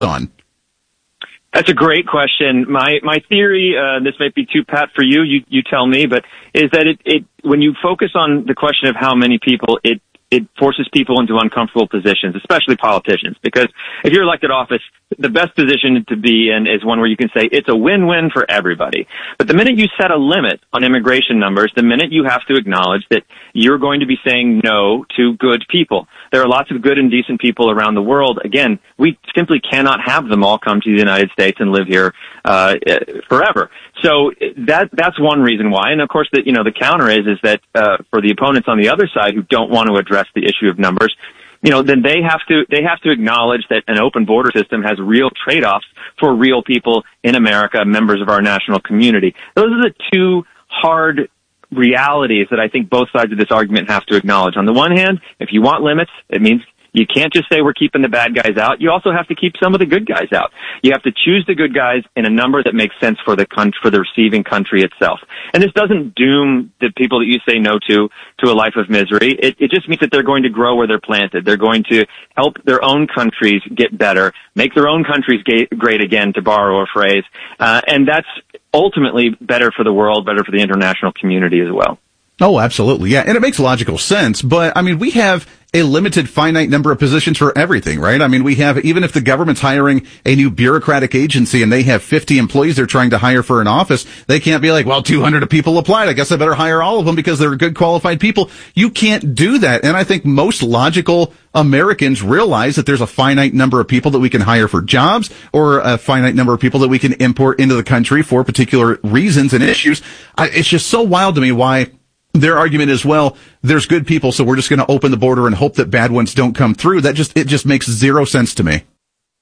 on? That's a great question. My theory, this might be too pat for you. You tell me, but is that it when you focus on the question of how many people, it forces people into uncomfortable positions, especially politicians, because if you're elected office, the best position to be in is one where you can say it's a win-win for everybody. But the minute you set a limit on immigration numbers, the minute you have to acknowledge that you're going to be saying no to good people. There are lots of good and decent people around the world. Again, we simply cannot have them all come to the United States and live here forever. So that's one reason why. And of course, the counter is that for the opponents on the other side who don't want to address the issue of numbers, then they have to acknowledge that an open border system has real trade-offs for real people in America, members of our national community. Those are the two hard realities that I think both sides of this argument have to acknowledge. On the one hand, if you want limits, it means you can't just say we're keeping the bad guys out. You also have to keep some of the good guys out. You have to choose the good guys in a number that makes sense for the receiving country itself. And this doesn't doom the people that you say no to a life of misery. It just means that they're going to grow where they're planted. They're going to help their own countries get better, make their own countries great again, to borrow a phrase. And that's ultimately better for the world, better for the international community as well. Oh, absolutely. Yeah. And it makes logical sense. But I mean, we have a limited finite number of positions for everything, right? I mean, we have, even if the government's hiring a new bureaucratic agency and they have 50 employees they're trying to hire for an office, they can't be like, well, 200 people applied. I guess I better hire all of them because they're good qualified people. You can't do that. And I think most logical Americans realize that there's a finite number of people that we can hire for jobs, or a finite number of people that we can import into the country for particular reasons and issues. It's just so wild to me why their argument is, well, there's good people, so we're just going to open the border and hope that bad ones don't come through. It just makes zero sense to me.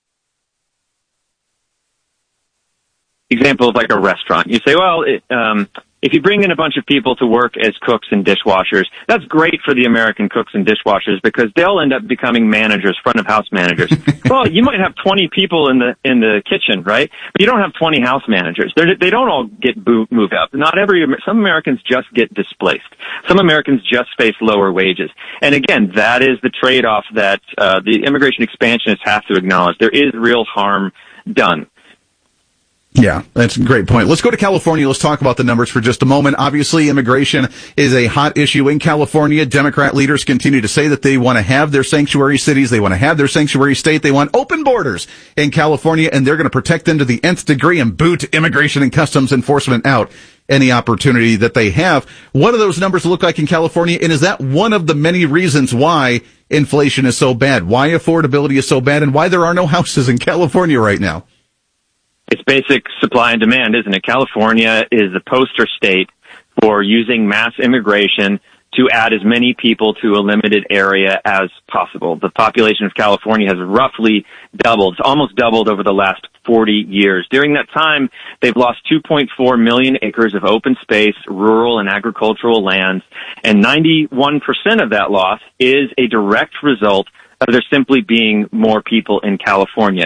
Example of like a restaurant. You say, well, if you bring in a bunch of people to work as cooks and dishwashers, that's great for the American cooks and dishwashers because they'll end up becoming managers, front of house managers. Well, you might have 20 people in the kitchen, right? But you don't have 20 house managers. They don't all get moved up. Some Americans just get displaced. Some Americans just face lower wages. And again, that is the trade-off that the immigration expansionists have to acknowledge. There is real harm done. Yeah, that's a great point. Let's go to California. Let's talk about the numbers for just a moment. Obviously, immigration is a hot issue in California. Democrat leaders continue to say that they want to have their sanctuary cities. They want to have their sanctuary state. They want open borders in California, and they're going to protect them to the nth degree and boot immigration and customs enforcement out any opportunity that they have. What do those numbers look like in California? And is that one of the many reasons why inflation is so bad, why affordability is so bad, and why there are no houses in California right now? It's basic supply and demand, isn't it? California is the poster state for using mass immigration to add as many people to a limited area as possible. The population of California has roughly doubled. It's almost doubled over the last 40 years. During that time, they've lost 2.4 million acres of open space, rural and agricultural lands, and 91% of that loss is a direct result of there simply being more people in California.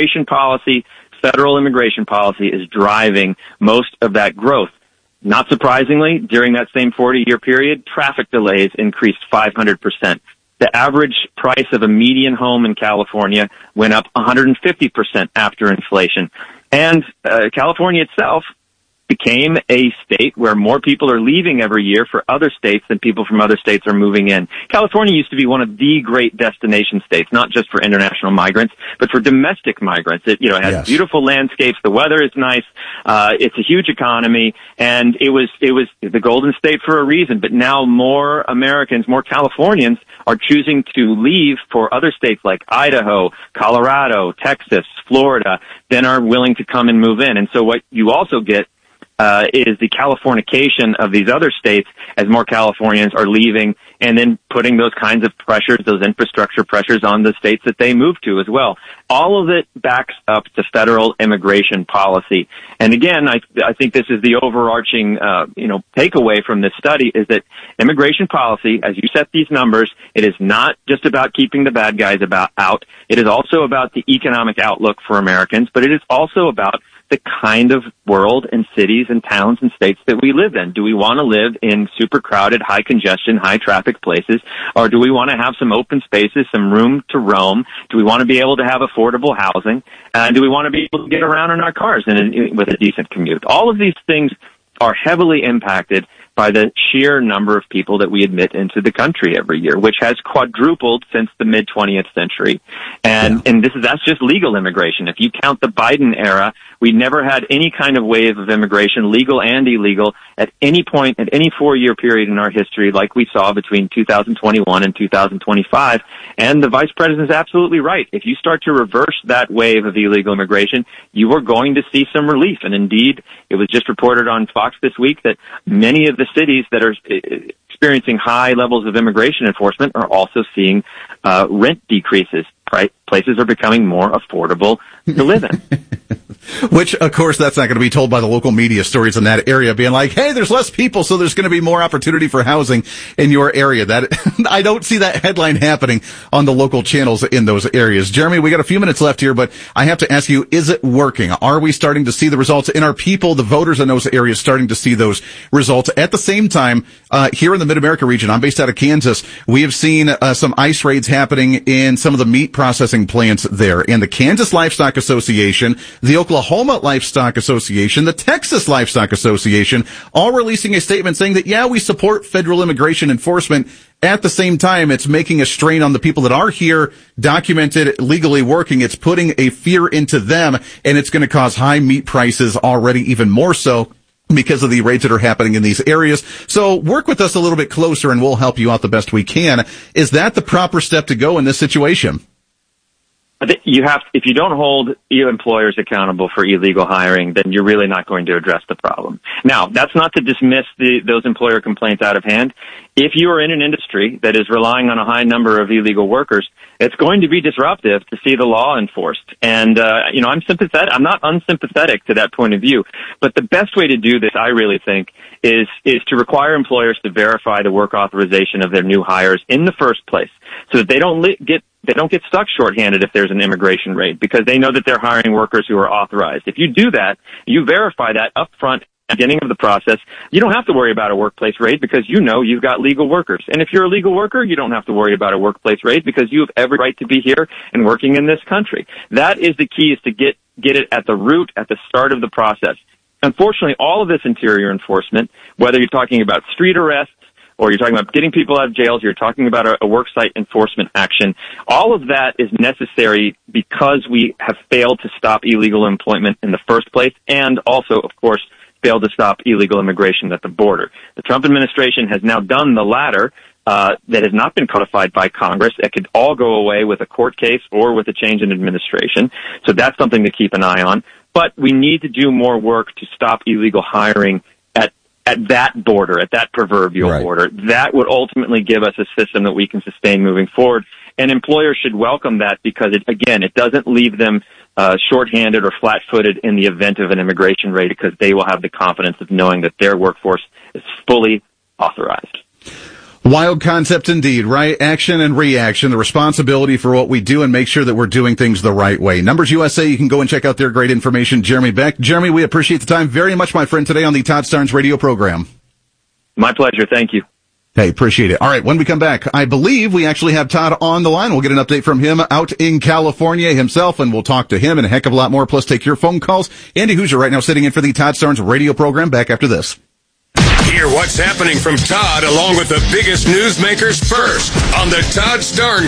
Federal immigration policy is driving most of that growth. Not surprisingly, during that same 40-year period, traffic delays increased 500%. The average price of a median home in California went up 150% after inflation. And California itself became a state where more people are leaving every year for other states than people from other states are moving in. California used to be one of the great destination states, not just for international migrants, but for domestic migrants. It has beautiful landscapes, the weather is nice, it's a huge economy, and it was the golden state for a reason. But now more Americans, more Californians are choosing to leave for other states like Idaho, Colorado, Texas, Florida, than are willing to come and move in. And so what you also get is the Californication of these other states as more Californians are leaving and then putting those kinds of pressures, those infrastructure pressures on the states that they move to as well. All of it backs up to federal immigration policy. And again, I think this is the overarching, takeaway from this study is that immigration policy, as you set these numbers, it is not just about keeping the bad guys out. It is also about the economic outlook for Americans, but it is also about the kind of world and cities and towns and states that we live in. Do we want to live in super crowded, high congestion, high traffic places, or do we want to have some open spaces, some room to roam? Do we want to be able to have affordable housing? Do we want to be able to get around in our cars with a decent commute? All of these things are heavily impacted by the sheer number of people that we admit into the country every year, which has quadrupled since the mid-20th century. And that's just legal immigration. If you count the Biden era, we never had any kind of wave of immigration, legal and illegal, at any point, at any 4-year period in our history, like we saw between 2021 and 2025. And the vice president is absolutely right. If you start to reverse that wave of illegal immigration, you are going to see some relief. And indeed, it was just reported on Fox this week that many of the cities that are experiencing high levels of immigration enforcement are also seeing rent decreases. Places are becoming more affordable to live in. Which, of course, that's not going to be told by the local media stories in that area, being like, hey, there's less people, so there's going to be more opportunity for housing in your area. That I don't see that headline happening on the local channels in those areas. Jeremy, we got a few minutes left here, but I have to ask you, is it working? Are we starting to see the results? And are people, the voters in those areas, starting to see those results? At the same time, here in the Mid-America region, I'm based out of Kansas, we have seen some ICE raids happening in some of the meat processing plants there. And the Kansas Livestock Association, the Oklahoma Livestock Association, the Texas Livestock Association, all releasing a statement saying that, yeah, we support federal immigration enforcement. At the same time, it's making a strain on the people that are here, documented, legally working. It's putting a fear into them, and it's going to cause high meat prices already, even more so because of the raids that are happening in these areas. So work with us a little bit closer, and we'll help you out the best we can. Is that the proper step to go in this situation? I think if you don't hold your employers accountable for illegal hiring, then you're really not going to address the problem. Now, that's not to dismiss those employer complaints out of hand. If you are in an industry that is relying on a high number of illegal workers, it's going to be disruptive to see the law enforced. And, I'm sympathetic. I'm not unsympathetic to that point of view. But the best way to do this, I really think, is to require employers to verify the work authorization of their new hires in the first place, so that they don't get stuck shorthanded if there's an immigration raid, because they know that they're hiring workers who are authorized. If you do that, you verify that up front at the beginning of the process, you don't have to worry about a workplace raid because you know you've got legal workers. And if you're a legal worker, you don't have to worry about a workplace raid because you have every right to be here and working in this country. That is the key, is to get it at the root, at the start of the process. Unfortunately, all of this interior enforcement, whether you're talking about street arrests, or you're talking about getting people out of jails, you're talking about a worksite enforcement action, all of that is necessary because we have failed to stop illegal employment in the first place, and also, of course, failed to stop illegal immigration at the border. The Trump administration has now done the latter, that has not been codified by Congress. It could all go away with a court case or with a change in administration. So that's something to keep an eye on. But we need to do more work to stop illegal hiring at that border, at that proverbial border. That would ultimately give us a system that we can sustain moving forward. And employers should welcome that because, it doesn't leave them shorthanded or flat-footed in the event of an immigration raid, because they will have the confidence of knowing that their workforce is fully authorized. Wild concept indeed, right? Action and reaction, the responsibility for what we do and make sure that we're doing things the right way. Numbers USA, you can go and check out their great information. Jeremy Beck. Jeremy, we appreciate the time very much, my friend, today on the Todd Starnes radio program. My pleasure. Thank you. Hey, appreciate it. All right, when we come back, I believe we actually have Todd on the line. We'll get an update from him out in California himself, and we'll talk to him and a heck of a lot more, plus take your phone calls. Andy Hoosier right now sitting in for the Todd Starnes radio program. Back after this. Hear what's happening from Todd along with the biggest newsmakers first on the Todd Starnes